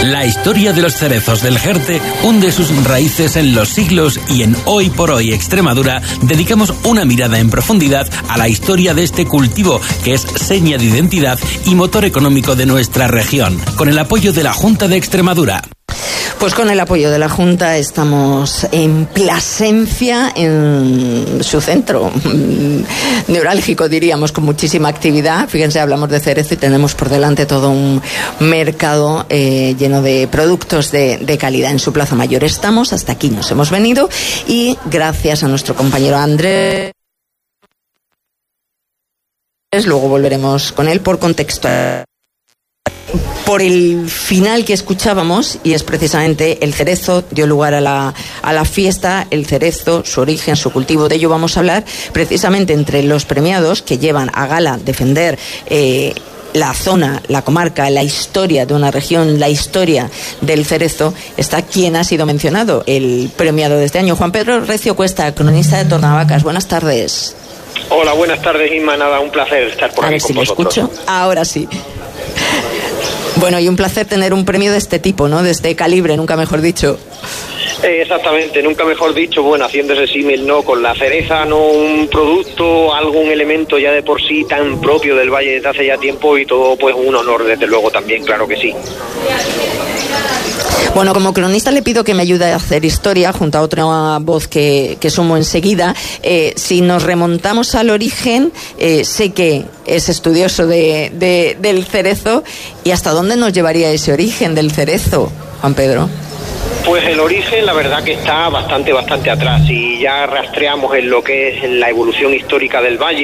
La historia de los cerezos del Jerte hunde sus raíces en los siglos y en Hoy por Hoy Extremadura dedicamos una mirada en profundidad a la historia de este cultivo que es seña de identidad y motor económico de nuestra región, con el apoyo de la Junta de Extremadura. Pues con el apoyo de la Junta estamos en Plasencia, en su centro neurálgico, diríamos, con muchísima actividad. Fíjense, hablamos de cerezo y tenemos por delante todo un mercado lleno de productos de calidad en su Plaza Mayor. Estamos, hasta aquí nos hemos venido y gracias a nuestro compañero Andrés, luego volveremos con él por contexto. Por el final que escuchábamos, y es precisamente el cerezo, dio lugar a la fiesta, el cerezo, su origen, su cultivo. De ello vamos a hablar precisamente entre los premiados que llevan a gala defender la zona, la comarca, la historia de una región, la historia del cerezo. Está quien ha sido mencionado, el premiado de este año, Juan Pedro Recio Cuesta, cronista de Tornavacas. Buenas tardes. Hola, buenas tardes, Inma. Nada, un placer estar por aquí con vosotros. Escucho. Ahora sí. Bueno, y un placer tener un premio de este tipo, ¿no? De este calibre, nunca mejor dicho. Exactamente, nunca mejor dicho. Bueno, haciendo ese símil, ¿no? Con la cereza, ¿no? Un producto, algún elemento ya de por sí tan propio del Valle desde hace ya tiempo y todo, pues un honor, desde luego, también, claro que sí. Bueno, como cronista le pido que me ayude a hacer historia junto a otra voz que sumo enseguida. Si nos remontamos al origen, sé que es estudioso del cerezo. ¿Y hasta dónde nos llevaría ese origen del cerezo, Juan Pedro? Pues el origen, la verdad que está bastante atrás. Si ya rastreamos en lo que es la evolución histórica del Valle,